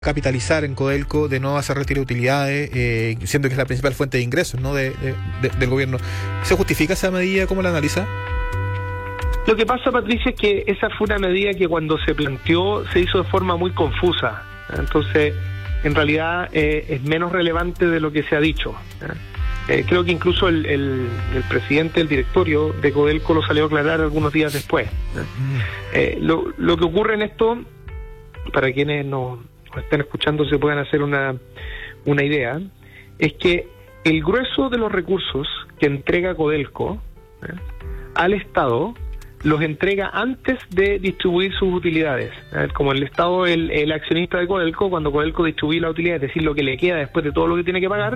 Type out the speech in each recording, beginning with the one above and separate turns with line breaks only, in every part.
capitalizar en Codelco, de no hacer retiro de utilidades, siendo que es la principal fuente de ingresos, ¿no?, del gobierno. ¿Se justifica esa medida? ¿Cómo la analiza?
Lo que pasa, Patricio, es que esa fue una medida que cuando se planteó se hizo de forma muy confusa. Entonces, en realidad es menos relevante de lo que se ha dicho. Creo que incluso el presidente del directorio de Codelco lo salió a aclarar algunos días después. Lo que ocurre en esto, para quienes nos estén escuchando se puedan hacer una idea, es que el grueso de los recursos que entrega Codelco al Estado los entrega antes de distribuir sus utilidades. Como el Estado, el accionista de Codelco, cuando Codelco distribuye la utilidad, es decir, lo que le queda después de todo lo que tiene que pagar,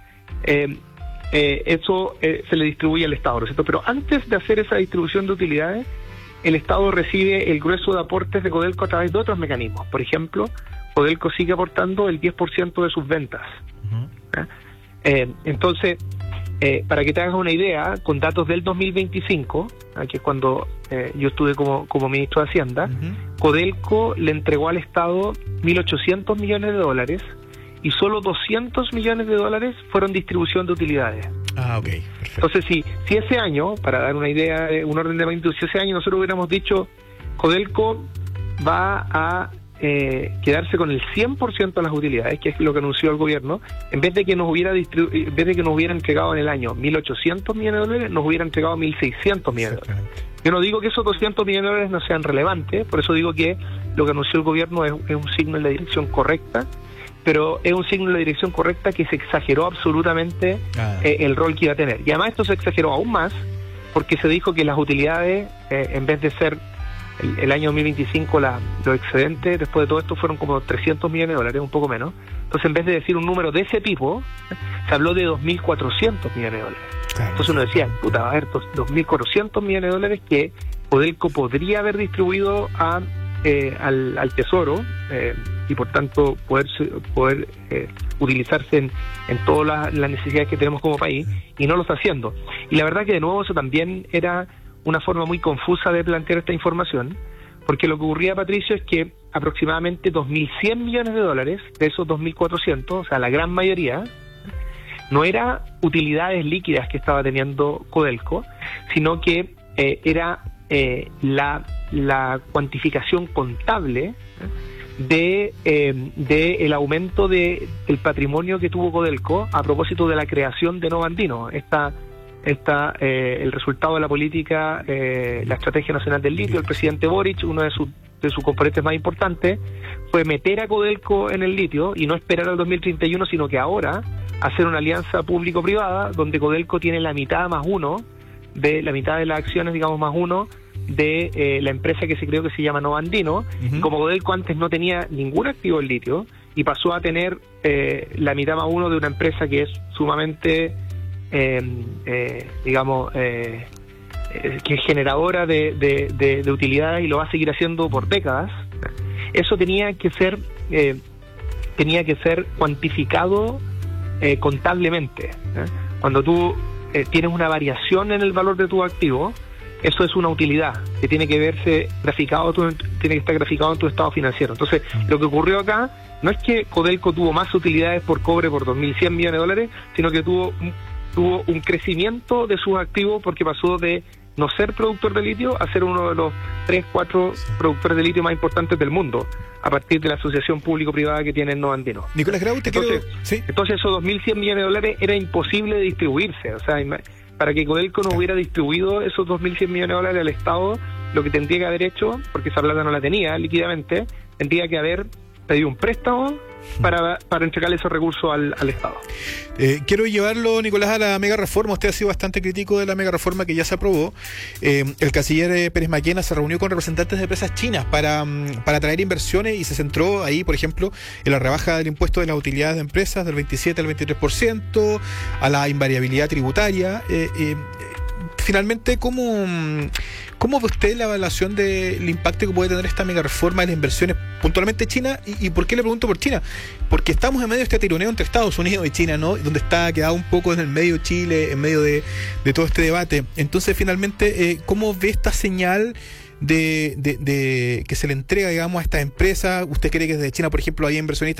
eso se le distribuye al Estado, ¿no es cierto? Pero antes de hacer esa distribución de utilidades, el Estado recibe el grueso de aportes de Codelco a través de otros mecanismos. Por ejemplo, Codelco sigue aportando el 10% de sus ventas. Entonces, para que te hagas una idea, con datos del 2025, que es cuando yo estuve como ministro de Hacienda, Codelco le entregó al Estado 1.800 millones de dólares y solo 200 millones de dólares fueron distribución de utilidades.
Ok, perfecto.
Entonces, si ese año, para dar una idea, un orden de magnitud, si ese año nosotros hubiéramos dicho Codelco va a quedarse con el 100% de las utilidades, que es lo que anunció el gobierno, en vez de que nos hubiera entregado en el año 1.800 millones de dólares, nos hubiera entregado 1.600 millones de dólares. Yo no digo que esos 200 millones de dólares no sean relevantes, por eso digo que lo que anunció el gobierno es un signo en la dirección correcta, pero es un signo en la dirección correcta que se exageró absolutamente el rol que iba a tener. Y además esto se exageró aún más porque se dijo que las utilidades, en vez de ser el año 2025 los excedentes, después de todo esto, fueron como 300 millones de dólares, un poco menos. Entonces, en vez de decir un número de ese tipo, se habló de 2.400 millones de dólares. Claro. Entonces uno decía, puta, va a haber 2.400 millones de dólares que Codelco podría haber distribuido al Tesoro y por tanto poder utilizarse en todas las necesidades que tenemos como país, y no lo está haciendo. Y la verdad que de nuevo eso también era una forma muy confusa de plantear esta información, porque lo que ocurría, Patricio, es que aproximadamente 2.100 millones de dólares de esos 2.400, o sea, la gran mayoría, no era utilidades líquidas que estaba teniendo Codelco, sino que era la cuantificación contable de el aumento del patrimonio que tuvo Codelco a propósito de la creación de Nova Andino. El resultado de la política, la Estrategia Nacional del Litio, el presidente Boric, uno de sus componentes más importantes, fue meter a Codelco en el litio y no esperar al 2031, sino que ahora hacer una alianza público-privada donde Codelco tiene la mitad más uno, de la mitad de las acciones, digamos, más uno, de la empresa que se creó, que se llama Nova Andino. Como Codelco antes no tenía ningún activo en litio y pasó a tener la mitad más uno de una empresa que es sumamente que es generadora de utilidades y lo va a seguir haciendo por décadas. Eso tenía que ser cuantificado contablemente. Cuando tú tienes una variación en el valor de tu activo, eso es una utilidad que tiene que verse graficado, tiene que estar graficado en tu estado financiero. Entonces, lo que ocurrió acá no es que Codelco tuvo más utilidades por cobre por 2.100 millones de dólares, sino que tuvo un crecimiento de sus activos porque pasó de no ser productor de litio a ser uno de los 3-4 productores de litio más importantes del mundo, a partir de la asociación público-privada que tiene Nova Andino.
Nicolás Grau,
entonces esos 2.100 millones de dólares era imposible de distribuirse. O sea, para que Codelco no hubiera distribuido esos 2.100 millones de dólares al Estado, lo que tendría que haber hecho, porque esa plata no la tenía líquidamente, tendría que haber pedido un préstamo para entregarle esos recursos al Estado.
Quiero llevarlo, Nicolás, a la mega reforma. Usted ha sido bastante crítico de la mega reforma que ya se aprobó. El canciller Pérez Maquena se reunió con representantes de empresas chinas para atraer inversiones y se centró ahí, por ejemplo, en la rebaja del impuesto de las utilidades de empresas del 27 al 23%, a la invariabilidad tributaria. Finalmente, ¿cómo ve usted la evaluación del impacto que puede tener esta mega reforma en las inversiones puntualmente China? ¿Y por qué le pregunto por China? Porque estamos en medio de este tironeo entre Estados Unidos y China, ¿no? Donde está quedado un poco en el medio Chile, en medio de todo este debate. Entonces, finalmente, ¿cómo ve esta señal de que se le entrega, digamos, a estas empresas? ¿Usted cree que desde China, por ejemplo, hay inversionistas